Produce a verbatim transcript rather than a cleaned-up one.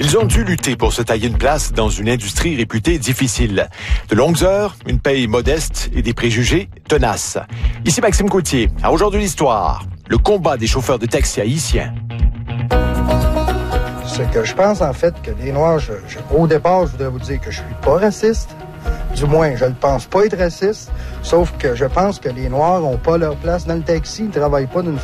Ils ont dû lutter pour se tailler une place dans une industrie réputée difficile. De longues heures, une paye modeste et des préjugés tenaces. Ici Maxime Gauthier. À Aujourd'hui l'Histoire, le combat des chauffeurs de taxi haïtiens. Ce que je pense, en fait, que les Noirs, je, je, au départ, je voudrais vous dire que je suis pas raciste. Du moins, je ne pense pas être raciste. Sauf que je pense que les Noirs n'ont pas leur place dans le taxi. Ils ne travaillent pas d'une